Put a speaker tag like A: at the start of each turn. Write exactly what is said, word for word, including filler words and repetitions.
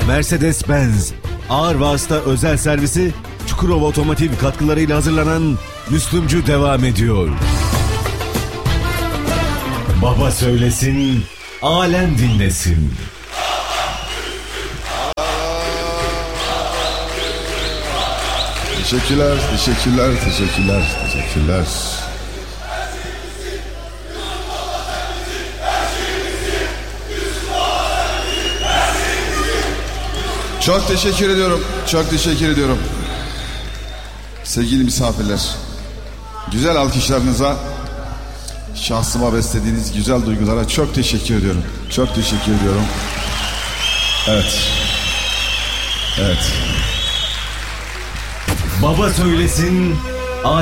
A: Mercedes-Benz ağır vasıta özel servisi Çukurova Otomotiv katkılarıyla hazırlanan Müslümcü devam ediyor. Baba söylesin, alem dinlesin.
B: Teşekkürler, teşekkürler, teşekkürler, teşekkürler. Çok teşekkür ediyorum, çok teşekkür ediyorum. Sevgili misafirler, güzel alkışlarınıza, şahsıma beslediğiniz güzel duygulara çok teşekkür ediyorum. Çok teşekkür ediyorum. Evet. Evet.
A: Baba söylesin,